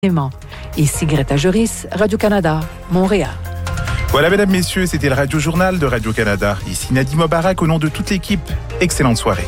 Ici Greta Joris, Radio-Canada, Montréal. Voilà, mesdames, messieurs, c'était le Radio-Journal de Radio-Canada. Ici Nadim Mobarak, au nom de toute l'équipe. Excellente soirée.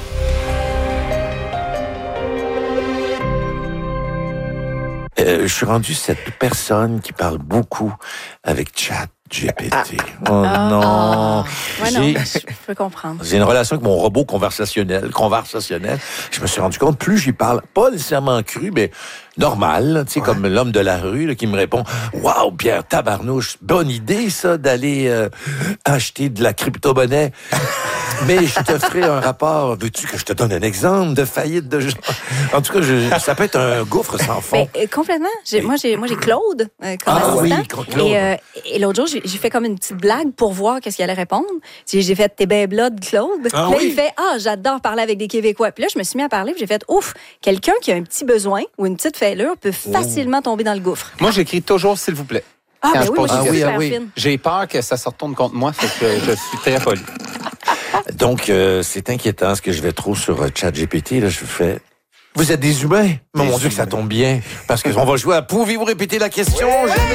Je suis rendu cette personne qui parle beaucoup avec ChatGPT. Non. Ouais, non, je peux comprendre. J'ai une relation avec mon robot conversationnel. Je me suis rendu compte, plus j'y parle, pas nécessairement cru, mais normal, tu sais, comme l'homme de la rue là, qui me répond « Wow, Pierre, tabarnouche, bonne idée, ça, d'aller acheter de la crypto-monnaie. Mais je te ferai un rapport. Veux-tu que je te donne un exemple de faillite de gens? » En tout cas, ça peut être un gouffre sans fond. Mais, complètement. Moi, j'ai Claude comme assistant. Oui, Claude. Et l'autre jour, j'ai fait comme une petite blague pour voir qu'est-ce qu'il allait répondre. J'ai fait « T'es ben blood, Claude. » Là, il fait « Ah, j'adore parler avec des Québécois. » Puis là, je me suis mis à parler, puis j'ai fait « Ouf, quelqu'un qui a un petit besoin ou une petite fêlure peut facilement tomber dans le gouffre. » Moi, j'écris toujours « s'il vous plaît ». Ah, ben oui, moi, je suis super fine. J'ai peur que ça se retourne contre moi, fait que je suis très poli. Donc, c'est inquiétant, ce que je vais trop sur ChatGPT. Là, je fais... Vous êtes des humains? Mais mon Dieu, que ça tombe bien. Parce qu'on va jouer à Pouvez-vous répéter la question?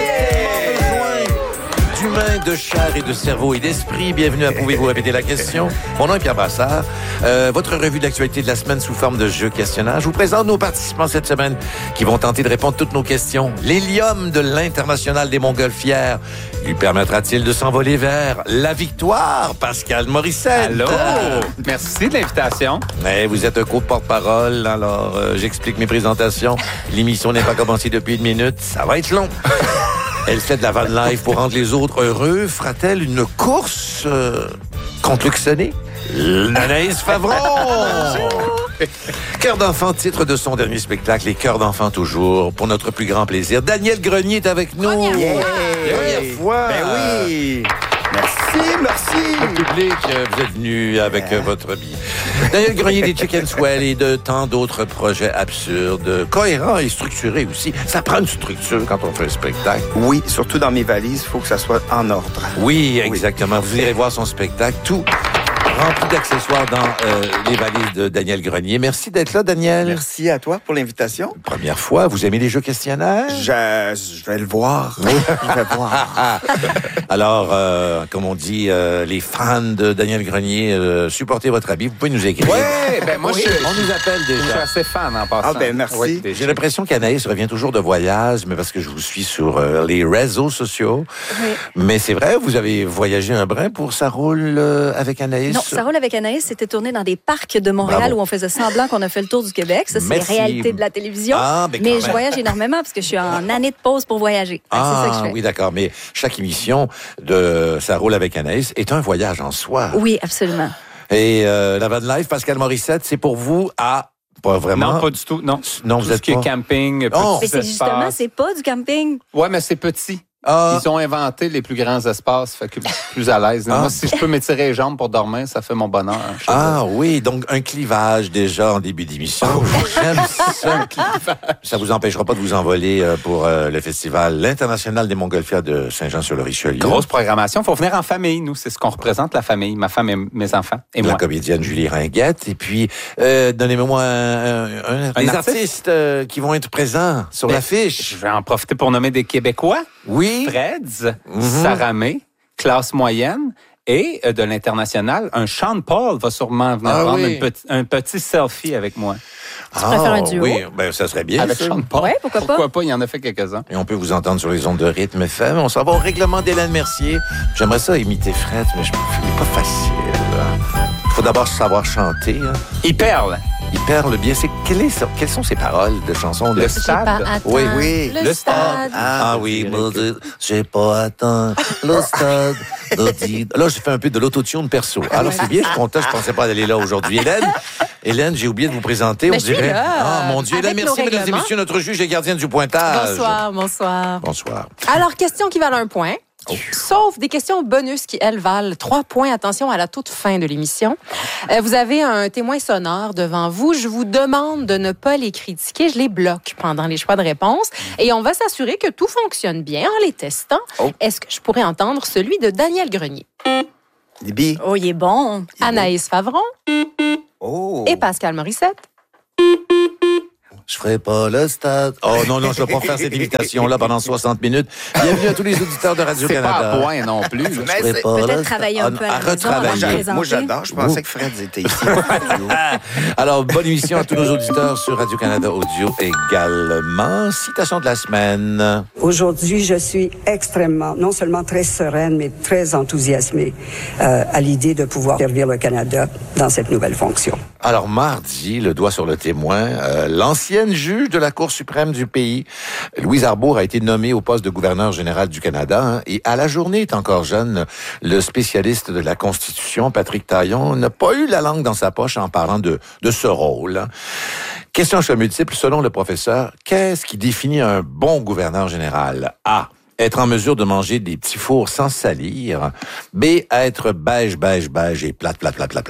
D'humains, de chair et de cerveau et d'esprit. Bienvenue à Pouvez-vous répéter la question? Mon nom est Pierre Brassard. Votre revue d'actualité de la semaine sous forme de jeu questionnaire. Je vous présente nos participants cette semaine qui vont tenter de répondre à toutes nos questions. L'hélium de l'International des Montgolfières. Lui permettra-t-il de s'envoler vers la victoire? Pascal Morissette. Allô? Merci de l'invitation. Mais vous êtes un co-porte-parole, alors j'explique mes présentations. L'émission n'est pas commencée depuis une minute. Ça va être long. Elle fait de la van life pour rendre les autres heureux. Fera-t-elle une course contre Luc Sonnet? Anaïs Favron! Cœur d'enfant, titre de son dernier spectacle, Les Cœurs d'enfant toujours, pour notre plus grand plaisir. Daniel Grenier est avec nous. Première fois. Ben oui. Merci. Le public, vous êtes venu avec votre billet. Daniel Grenier des Chicken Swell et de tant d'autres projets absurdes, cohérents et structurés aussi. Ça prend une structure quand on fait un spectacle. Oui, surtout dans mes valises, il faut que ça soit en ordre. Oui, exactement. Vous irez voir son spectacle, tout rempli d'accessoires dans les valises de Daniel Grenier. Merci d'être là, Daniel. Merci à toi pour l'invitation. Première fois, vous aimez les jeux questionnaires? Je vais le voir. Oui, je vais voir. Alors, comme on dit, les fans de Daniel Grenier, supportez votre habit. Vous pouvez nous écrire. Oui, ben moi, on nous appelle déjà. Je suis assez fan en passant. Ah ben merci. Oui, j'ai l'impression qu'Anaïs revient toujours de voyage, mais parce que je vous suis sur les réseaux sociaux. Oui. Mais c'est vrai, vous avez voyagé un brin pour Ça roule avec Anaïs? Non, Ça roule avec Anaïs, c'était tourné dans des parcs de Montréal. Bravo. Où on faisait semblant qu'on a fait le tour du Québec. Ça, c'est Merci. réalité de la télévision. Mais je voyage énormément parce que je suis en année de pause pour voyager. C'est ça que je fais. Oui, d'accord. Mais chaque émission de Ça roule avec Anaïs est un voyage en soi. Oui, absolument. Et la van life, Pascal Morissette, c'est pour vous à... Pas vraiment? Non, pas du tout. Non, Non, tout vous ce êtes qui pas... est camping, Oh. Mais c'est justement, c'est pas du camping. Ouais, mais c'est petit. Ils ont inventé les plus grands espaces, fait que plus à l'aise. Moi, si je peux m'étirer les jambes pour dormir, ça fait mon bonheur. Oui, donc un clivage déjà en début d'émission. J'aime ça. Ça vous empêchera pas de vous envoler pour le festival international des Montgolfières de Saint-Jean-sur-le-Richelieu. Grosse programmation. Faut venir en famille, nous. C'est ce qu'on représente, la famille. Ma femme et mes enfants. Et la moi. comédienne Julie Ringuette. Et puis, donnez-moi des artistes qui vont être présents sur l'affiche. Je vais en profiter pour nommer des Québécois. Oui. Freds, Sarah May, classe moyenne. Et de l'international, un Sean Paul va sûrement venir prendre un petit selfie avec moi. Tu préfères un duo? Oui, ben, ça serait bien. Avec ça. Sean Paul. Ouais, pourquoi pas? Il en a fait quelques-uns. Et on peut vous entendre sur les ondes de rythme FM. On s'en va au règlement d'Hélène Mercier. J'aimerais ça imiter Fred, mais je ne pas facile. Il faut d'abord savoir chanter. Il perle. Il perle bien. Quelles sont ces paroles de chansons? Le stade. Oui. Le stade. Oui. J'ai pas atteint le stade. Là, j'ai fait un peu de l'autotune perso. Alors, c'est bien, je suis content. Je pensais pas aller là aujourd'hui. Hélène, j'ai oublié de vous présenter. On dirait. Mon Dieu. Hélène, merci, mesdames et messieurs, notre juge et gardienne du pointage. Bonsoir. Alors, question qui valent 1 point. Sauf des questions bonus qui, elles, valent 3 points. Attention à la toute fin de l'émission. Vous avez un témoin sonore devant vous. Je vous demande de ne pas les critiquer. Je les bloque pendant les choix de réponse. Et on va s'assurer que tout fonctionne bien en les testant. Est-ce que je pourrais entendre celui de Daniel Grenier? Libby. Oh, il est bon. Anaïs Favron. Et Pascal Morissette. Je ferai pas le stade. Oh non, je vais pas faire cette imitation-là pendant 60 minutes. Bienvenue à tous les auditeurs de Radio-Canada. C'est pas à point non plus. Je ferai pas peut-être travailler un peu à retravailler. Moi, j'adore. Je pensais que Fred était ici. Alors, bonne émission à tous nos auditeurs sur Radio-Canada Audio également. Citation de la semaine. Aujourd'hui, je suis extrêmement, non seulement très sereine, mais très enthousiasmée à l'idée de pouvoir servir le Canada dans cette nouvelle fonction. Alors, mardi, le doigt sur le témoin, l'ancienne juge de la Cour suprême du pays, Louise Arbour, a été nommée au poste de gouverneur général du Canada. Hein, et à la journée est encore jeune, le spécialiste de la Constitution, Patrick Taillon, n'a pas eu la langue dans sa poche en parlant de ce rôle. Hein. Question choix multiple, selon le professeur, qu'est-ce qui définit un bon gouverneur général? A. Être en mesure de manger des petits fours sans salir. B. Être beige et plate.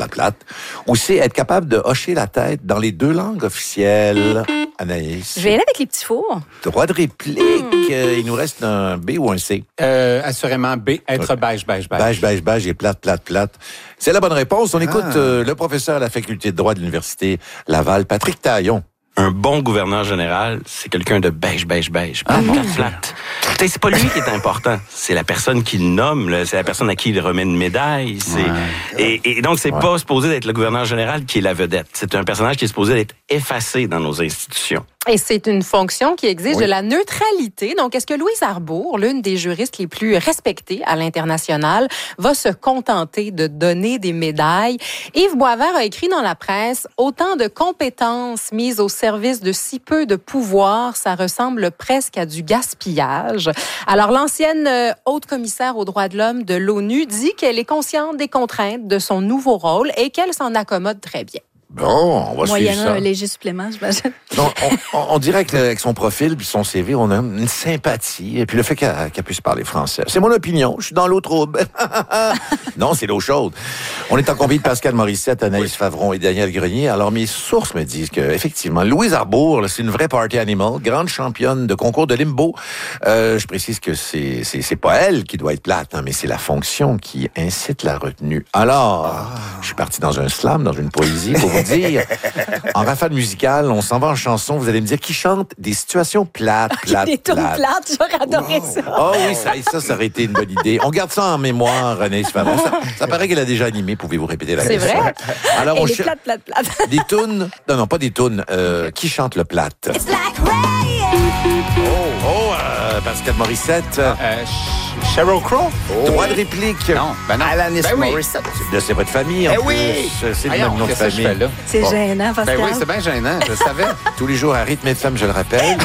Ou C. Être capable de hocher la tête dans les deux langues officielles. Anaïs. Je vais aller avec les petits fours. Droit de réplique. Il nous reste un B ou un C? Assurément B. Être beige. Beige et plate. C'est la bonne réponse. On écoute le professeur à la faculté de droit de l'Université Laval, Patrick Taillon. Un bon gouverneur général, c'est quelqu'un de beige. Plate. C'est pas lui qui est important. C'est la personne qui le nomme, là. C'est la personne à qui il remet une médaille. Et donc, c'est pas supposé d'être le gouverneur général qui est la vedette. C'est un personnage qui est supposé d'être effacé dans nos institutions. Et c'est une fonction qui exige de la neutralité. Donc, est-ce que Louise Arbour, l'une des juristes les plus respectées à l'international, va se contenter de donner des médailles? Yves Boisvert a écrit dans la presse « Autant de compétences mises au service de si peu de pouvoir, ça ressemble presque à du gaspillage. » Alors, l'ancienne haute commissaire aux droits de l'homme de l'ONU dit qu'elle est consciente des contraintes de son nouveau rôle et qu'elle s'en accommode très bien. Bon, on va suivre ça. Moyennant un léger supplément, j'imagine. Donc, on dirait qu'avec son profil puis son CV, on a une sympathie. Et puis le fait qu'elle puisse parler français. C'est mon opinion. Je suis dans l'eau trouble. Non, c'est l'eau chaude. On est en compagnie de Pascal Morissette, Anaïs Favron et Daniel Grenier. Alors, mes sources me disent que, effectivement, Louise Arbour, c'est une vraie party animal, grande championne de concours de limbo. Je précise que c'est pas elle qui doit être plate, hein, mais c'est la fonction qui incite la retenue. Alors, je suis parti dans un slam, dans une poésie, pour vous dire, en rafale musicale, on s'en va en chanson, vous allez me dire qui chante des situations plates. Des tunes plates, j'aurais adoré ça. Oh oui, ça aurait été une bonne idée. On garde ça en mémoire, René Favron. Ça paraît qu'elle a déjà animé, pouvez-vous répéter la question? C'est vrai? Alors, et les plates. Des tunes? Non, pas des tunes. Qui chante le plate? Pascal Morissette. Sheryl Crow? Droit de réplique. Non, Alanis Morissette. C'est votre famille, en plus. C'est le même nom de famille. C'est gênant, Pascal. Ben oui, c'est bien gênant, je savais. Tous les jours à Rythme FM, je le rappelle.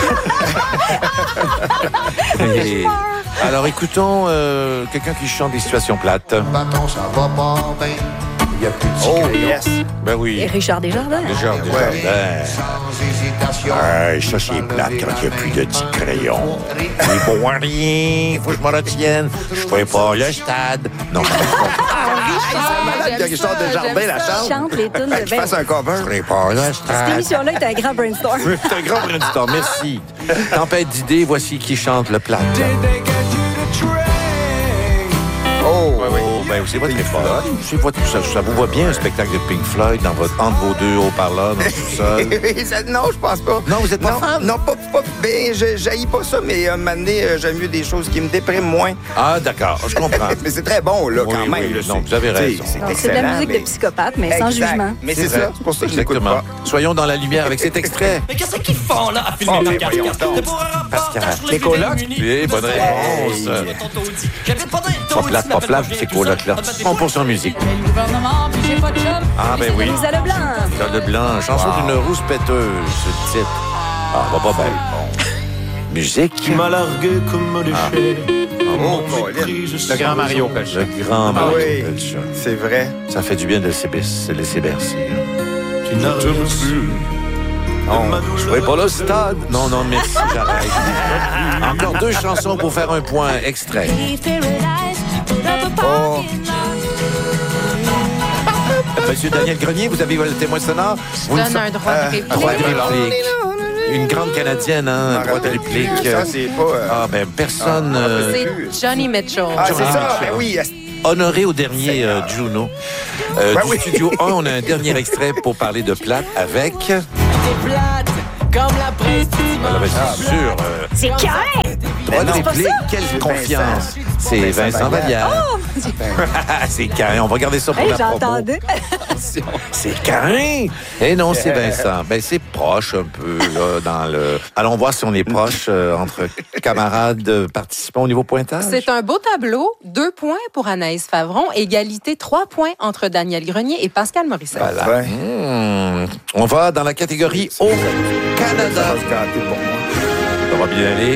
Alors, écoutons quelqu'un qui chante des situations plates. Bâton, ça va pas bien. Il y a plus de crayon. Yes. Ben oui. Et Richard Desjardins. Desjardins. Sans hésitation. Ça, c'est plate quand il n'y a plus de petits crayons. C'est bon à rien. Faut que je me retienne. Je ferai pas le stade. Non, C'est malade que Richard Desjardins la chante. Chante les tunes de Qu'il fasse un cover. je ferai pas le Cette stade. émission-là est un grand brainstorm. C'est un grand brainstorm. Merci. Tempête d'idées, voici qui chante le plate. Ben, c'est votre effort. Ça vous va bien, un spectacle de Pink Floyd entre vos deux haut-parleurs dans tout ça? Non, je pense pas. Non, vous êtes pas fan? Non, pas ben, j'haïs pas ça, mais un moment donné, j'aime mieux des choses qui me dépriment moins. Ah, d'accord, je comprends. Mais c'est très bon, là, Oui, quand même. oui, là, non, vous avez raison. C'est Donc, c'est excellent. de la musique de psychopathe, mais sans Exact. jugement. Mais c'est ça, c'est pour ça que je l'écoute Exactement. pas. Soyons dans la lumière avec cet extrait. Mais qu'est-ce qu'ils font là à filmer mais la voyons carte? donc. C'est pour un Pascal. reportage sur Les colocs? Oui, bonne réponse. Pas plate, c'est coloc là. On poursuit en musique. Ah, ben oui. Lisa Leblanc. Lisa Leblanc, chanson d'une rousse péteuse, ce titre. Ah, va pas bien. Musique. Tu m'as largué comme déchet. Le grand Mario Pelchat. Le grand Mario Oui, Pelchat. c'est vrai. Ça fait du bien de se laisser bercer. Tu n'as rien su. Je ferai pas le stade. Non, merci, j'arrête. Encore 2 chansons pour faire un point. Extrait. Monsieur Daniel Grenier, vous avez le témoin sonore. Je donne un droit de réplique. Droit de réplique. Une grande Canadienne, hein, droit de réplique. Ça, c'est pas... Personne... C'est Johnny Mitchell. Ah, c'est Johnny ça, Mitchell. ben oui. Honoré au dernier Juno. Du studio 1, on a un dernier extrait pour parler de plate avec... Comme la presse C'est sûr. C'est carré! Droit de réplique, quelle confiance. C'est Vincent Vallière. C'est carré. On va garder ça pour la promo. J'entendais. C'est carré. Eh non, c'est Vincent. Ben, c'est proche un peu, là, dans le... Allons voir si on est proche entre camarades participants au niveau pointage. C'est un beau tableau. 2 points pour Anaïs Favron. Égalité, 3 points entre Daniel Grenier et Pascal Morissette. Voilà. On va dans la catégorie au Canada. Ça va bien aller.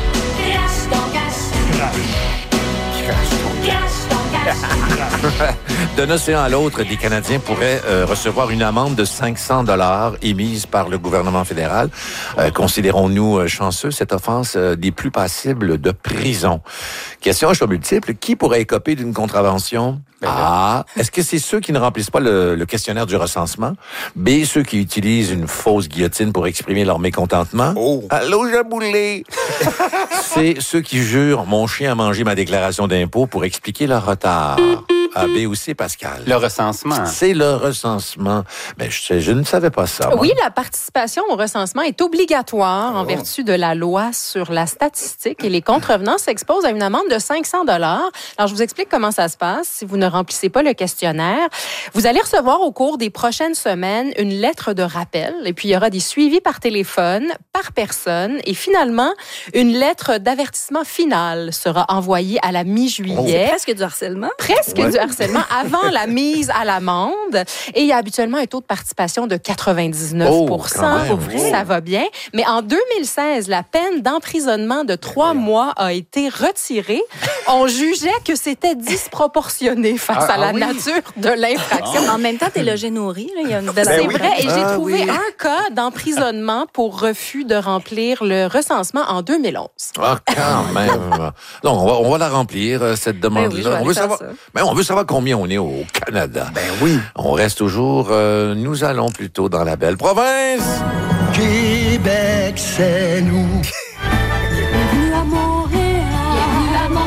D'un océan à l'autre, des Canadiens pourraient recevoir une amende de 500 $ émise par le gouvernement fédéral. Considérons-nous chanceux, cette offense des plus passibles de prison. Question à choix multiple. Qui pourrait écoper d'une contravention? A. Est-ce que c'est ceux qui ne remplissent pas le questionnaire du recensement? B. Ceux qui utilisent une fausse guillotine pour exprimer leur mécontentement? Allô, Jaboulé! C'est ceux qui jurent « Mon chien a mangé ma déclaration d'impôt » pour expliquer leur retard. A, B ou C, Pascal? Le recensement. C'est le recensement. Mais je ne savais pas ça. Moi. Oui, la participation au recensement est obligatoire en vertu de la loi sur la statistique et les contrevenants s'exposent à une amende de 500 $. Alors, je vous explique comment ça se passe. Si vous ne remplissez pas le questionnaire, vous allez recevoir au cours des prochaines semaines une lettre de rappel et puis il y aura des suivis par téléphone, par personne et finalement, une lettre d'avertissement final sera envoyée à la mi-juillet. C'est presque du harcèlement. Presque du harcèlement avant la mise à l'amende. Et il y a habituellement un taux de participation de 99 Ça va bien. Mais en 2016, la peine d'emprisonnement de 3 mois a été retirée. On jugeait que c'était disproportionné face à la nature de l'infraction. En même temps, t'es logé nourri. Là. Il y a une belle C'est vrai. Et j'ai trouvé un cas d'emprisonnement pour refus de remplir le recensement en 2011. Ah, quand même. Non, on va la remplir, cette demande-là. On veut savoir combien on est au Canada. Ben oui. On reste toujours, nous allons plutôt dans la belle province. Québec, c'est nous. Bienvenue à Montréal. Bienvenue à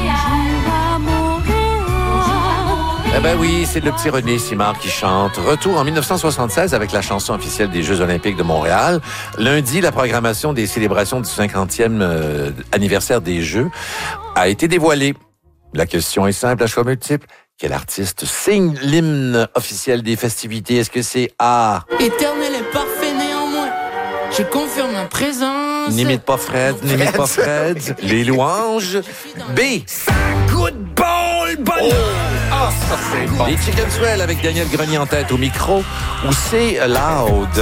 Montréal. Eh ben oui, c'est le petit René Simard qui chante. Retour en 1976 avec la chanson officielle des Jeux olympiques de Montréal. Lundi, la programmation des célébrations du 50e anniversaire des Jeux a été dévoilée. La question est simple, à choix multiple. Quel artiste signe l'hymne officiel des festivités? Est-ce que c'est A? Éternel et parfait néanmoins, je confirme ma présence. N'imite pas Fred, n'imite pas Fred. Les louanges. B. Ça goûte bon, le bonheur. Ah, ça c'est bon. Les Chicken Swell avec Daniel Grenier en tête au micro. Ou c'est Loud?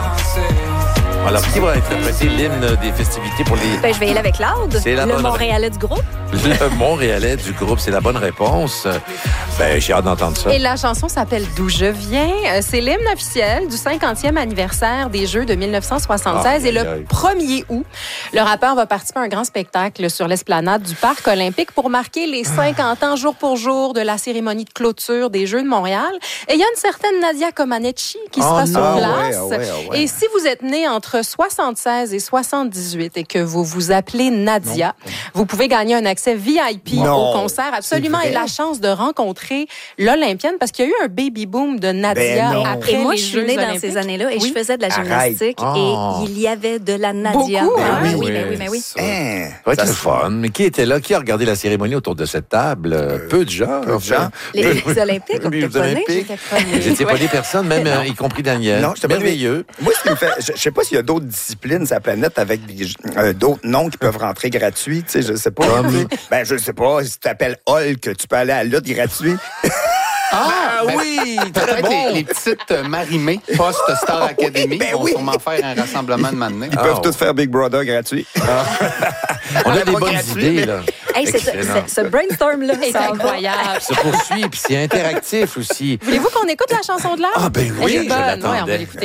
Alors, qui va interpréter l'hymne des festivités pour les... Ben, je vais y aller avec Loud, le Montréalais du groupe. Le Montréalais du groupe, c'est la bonne réponse. Ben, j'ai hâte d'entendre ça. Et la chanson s'appelle « D'où je viens ». C'est l'hymne officiel du 50e anniversaire des Jeux de 1976. Et le 1er août, le rappeur va participer à un grand spectacle sur l'esplanade du Parc olympique pour marquer les 50 ans jour pour jour de la cérémonie de clôture des Jeux de Montréal. Et il y a une certaine Nadia Comaneci qui sera sur place. Et si vous êtes né entre 76 et 78 et que vous vous appelez Nadia, vous pouvez gagner un accès VIP au concert absolument et la chance de rencontrer l'Olympienne parce qu'il y a eu un baby boom de Nadia après et moi, les je suis Jeux née dans olympiques. ces années-là et je faisais de la gymnastique et il y avait de la Nadia. Beaucoup, hein? Oui. Ça va être fun. Mais qui était là? Qui a regardé la cérémonie autour de cette table? Peu de gens. Les Olympiques, on était pas nés. J'étais pas des personnes, même y compris Daniel. Non, j'étais merveilleux. Moi, ce qui me fait... Je sais pas s'il y a d'autres disciplines sur la planète avec d'autres noms qui peuvent rentrer gratuits. Tu sais, je sais pas. Ben, je sais pas. Si tu t'appelles Hulk, tu peux aller à la lutte gratuit. Oui, très bon. Les petites marimées post-Star Academy vont sûrement faire un rassemblement de matinée. Ils peuvent tous faire Big Brother gratuit. On a des bonnes idées, là. Hey, ce brainstorm-là est incroyable. Ça poursuit, puis c'est interactif aussi. Voulez-vous qu'on écoute la chanson de l'heure? Ah ben oui, elle est bonne. je l'attendais. Ouais, on va l'écouter.